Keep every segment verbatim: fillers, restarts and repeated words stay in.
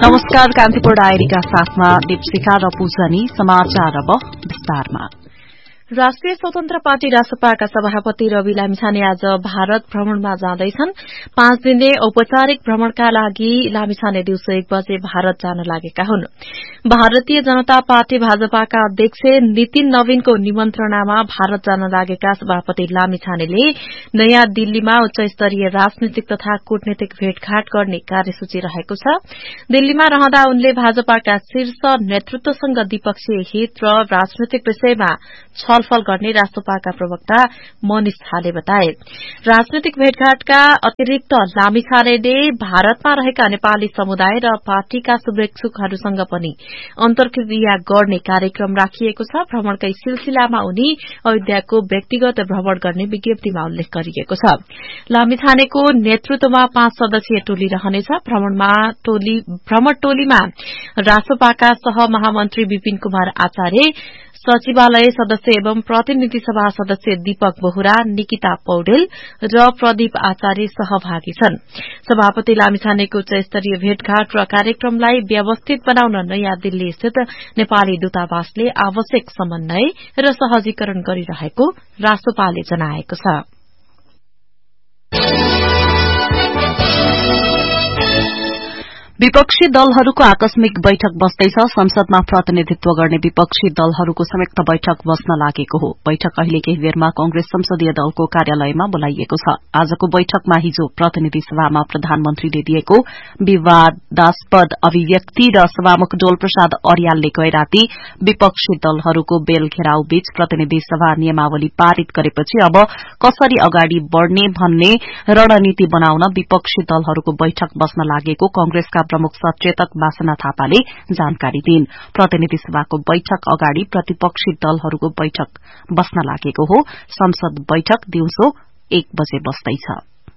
नमस्कार, कान्तिपुर डायरीका साथमा दीपशिखा र पूजनी। समाचार अब विस्तारमा। राष्ट्रिय स्वतन्त्र पार्टी रासपाका सभापति रवि लामिछाने आज भारत भ्रमणमा जाँदैछन्। पाँच दिने औपचारिक भ्रमणका लागि लामिछाने दिउँसो एक बजे भारत जान लागेका हुन्। भारतीय जनता पार्टी भाजपाका अध्यक्ष नितिन नवीनको निमन्त्रणामा भारत जान लागेका सभापति लामिछानेले नयाँ दिल्लीमा उच्च स्तरीय राजनीतिक तथा कूटनीतिक भेटघाट गर्ने कार्यसूची रहेको छ। दिल्लीमा रहँदा उनले भाजपाका शीर्ष नेतृत्वसँग द्विपक्षीय हित र राजनैतिक विषयमा छलफल गर्ने राष्ट्रपाका प्रवक्ता मनिष थाले बताए। राजनैतिक भेटघाटका अतिरिक्त लामिछानेले भारतमा रहेका नेपाली समुदाय र पार्टीका शुभेच्छुकहरूसँग पनि अन्तर्क्रिया गर्ने कार्यक्रम राखिएको छ। भ्रमणकै सिलसिलामा उनी अयोध्याको व्यक्तिगत भ्रमण गर्ने विज्ञप्तिमा उल्लेख गरिएको छ। लामिछानेको नेतृत्वमा पाँच सदस्यीय टोली रहनेछ। भ्रमणमा टोली भ्रमण टोलीमा राष्ट्रपाका सह महामन्त्री विपिन कुमार आचार्य, सचिवालय सदस्य एवं प्रतिनिधि सभा सदस्य दीपक बोहरा, निकिता पौडेल र प्रदीप आचार्य सहभागी छन्। सभापति लामिछानेको उच्च स्तरीय भेटघाट र कार्यक्रमलाई व्यवस्थित बनाउन नयाँ दिल्ली स्थित नेपाली दूतावासले आवश्यक समन्वय र सहजीकरण गरिरहेको राष्ट्रपाले जनाएको छ। विपक्षी दलहरूको आकस्मिक बैठक बस्दैछ। संसदमा प्रतिनिधित्व गर्ने विपक्षी दलहरूको संयुक्त बैठक बस्न लागेको हो। बैठक अहिले केही बेरमा कंग्रेस संसदीय दलको कार्यालयमा बोलाइएको छ। आजको बैठकमा हिजो प्रतिनिधि सभामा प्रधानमन्त्रीले दिएको विवादास्पद अभिव्यक्ति र सभामुख डोल प्रसाद अर्यालले गैराती विपक्षी दलहरूको बेल घेराउ बीच प्रतिनिधि सभा नियमावली पारित गरेपछि अब कसरी अगाडि बढ़ने भन्ने रणनीति बनाउन विपक्षी दलहरूको बैठक बस्न लागेको कंग्रेसका प्रमुख सचेतक वासना थापाले जानकारी दिइन्। प्रतिनिधि सभाको बैठक अगाडि प्रतिपक्षी दलहरूको बैठक बस्न लागेको हो। संसद बैठक दिउँसो एक बजे बस्दैछ।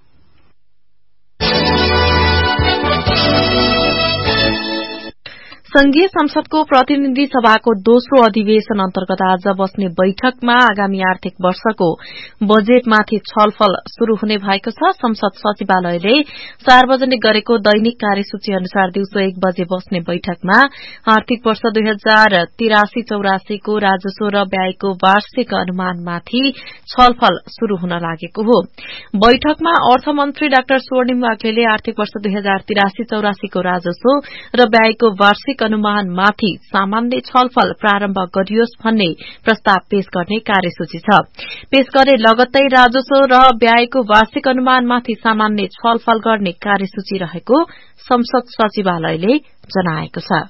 संघीय संसदको प्रतिनिधि सभाको दोस्रो अधिवेशन अन्तर्गत आज बस्ने बैठकमा आगामी आर्थिक वर्षको बजेटमाथि छलफल शुरू हुने भएको छ। संसद सचिवालयले सार्वजनिक गरेको दैनिक कार्यसूची अनुसार दिउँसो एक बजे बस्ने बैठकमा आर्थिक वर्ष दुई हजार तिरासी चौरासीको राजस्व र व्ययको वार्षिक अनुमानमाथि छलफल शुरू हुन लागेको हो। बैठकमा अर्थमन्त्री डाक्टर स्वर्णिम वाग्लेले आर्थिक वर्ष दुई हजार तिरासी चौरासीको राजस्व र व्ययको वार्षिक अनुमानमाथि सामान्य छलफल प्रारम्भ गरियोस् भन्ने प्रस्ताव पेश गर्ने कार्यसूची छ। पेश गरे लगत्तै राजस्व र व्ययको वार्षिक अनुमानमाथि सामान्य छलफल गर्ने कार्यसूची रहेको संसद सचिवालयले जनाएको छ।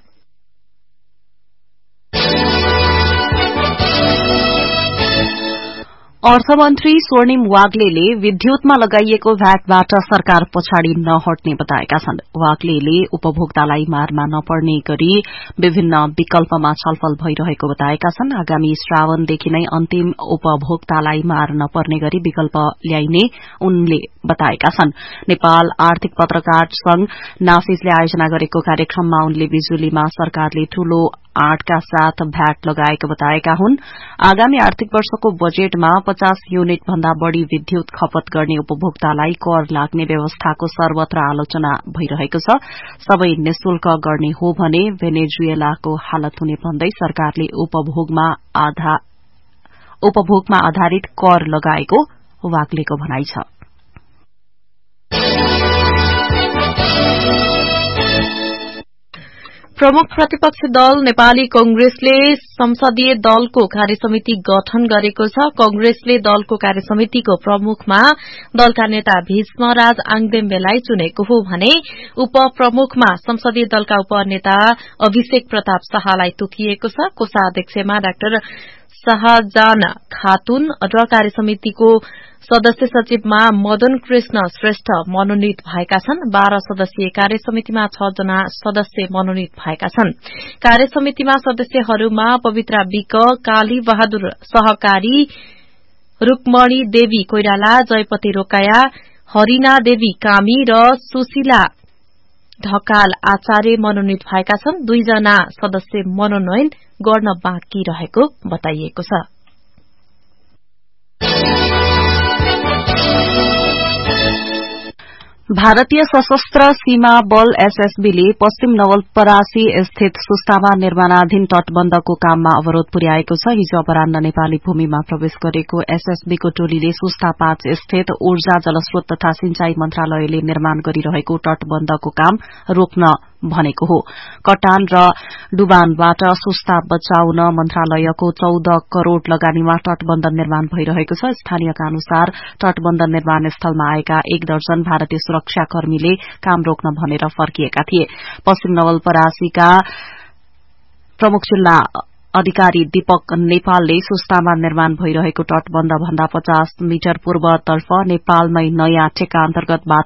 अर्थमन्त्री स्वर्णिम वाग्लेले विद्युतमा लगाइएको भ्याटबाट सरकार पछाडि नहट्ने बताएका छन्। वाग्लेले उपभोक्तालाई मारमा नपर्ने गरी विभिन्न विकल्पमा छलफल भइरहेको बताएका छन्। आगामी श्रावणदेखि नै अन्तिम उपभोक्तालाई मार नपर्ने गरी विकल्प ल्याइने उनले बताएका छन्। नेपाल आर्थिक पत्रकार संघ नाफिजले आयोजना गरेको कार्यक्रममा उनले बिजुलीमा सरकारले ठूलो आठका साथ भ्याट लगाएको बताएका हुन्। आगामी आर्थिक वर्षको बजेटमा पचास युनिट भन्दा बढ़ी विद्युत खपत गर्ने उपभोक्तालाई कर लाग्ने व्यवस्थाको सर्वत्र आलोचना भइरहेको छ। सबै निशुल्क गर्ने हो भने भेनेजुएलाको हालत हुने भन्दै सरकारले उपभोगमा आधा उपभोगमा आधारित कर लगाएको वाग्लेको भनाइ छ। प्रमुख प्रतिपक्षी दल नेपाली कंग्रेसले संसदीय दलको कार्यसमिति गठन गरेको छ। कंग्रेसले दलको कार्यसमितिको प्रमुखमा दलका नेता भीष्मराज आङदेम्बेलाई चुनेको हो भने उपप्रमुखमा संसदीय दलका उपनेता अभिषेक प्रताप शाहलाई तोकिएको छ। कोषाध्यक्षमा डाक्टर शाहजान खातुन र कार्यसमितिको सदस्य सचिवमा मदन कृष्ण श्रेष्ठ मनोनित भएका छन्। बाह्र सदस्यीय कार्यसमितिमा छ जना सदस्य मनोनित भएका छन्। कार्यसमितिमा सदस्यहरूमा पवित्रा विक, काली बहादुर सहकारी, रूकमणी देवी कोइराला, जयपति रोकाया, हरिना देवी कामी र सुशीला ढकाल आचार्य मनोनित भएका छन्। दुईजना सदस्य मनोनयन गर्न बाँकी रहेको बताइएको छ। भारतीय सशस्त्र सीमा बल एसएसबीले पश्चिम नवलपरासी स्थित सुस्तामा निर्माणाधीन तटबन्धको काममा अवरोध पुर्याएको छ। हिजो अपराह्न नेपाली भूमिमा प्रवेश गरेको एसएसबीको टोलीले सुस्ता पाँच स्थित ऊर्जा जलस्रोत तथा सिंचाई मन्त्रालयले निर्माण गरिरहेको तटबन्धको काम रोक्न भनेको हो। कटान र डुबानबाट सुस्ता बचाउन मन्त्रालयको चौध करोड़ लगानीमा तटबन्ध निर्माण भइरहेको छ। स्थानीयका अनुसार तटबन्ध निर्माण स्थलमा आएका एक दर्जन भारतीय सुरक्षाकर्मीले काम रोक्न भनेर फर्किएका थिए। पश्चिम नवलपरासीका प्रमुख जिल्ला अधिकारी दीपक नेपालले सुस्तामा निर्माण भइरहेको तटबन्ध भन्दा पचास मिटर पूर्वतर्फ नेपालमै नयाँ ठेक्का अन्तर्गत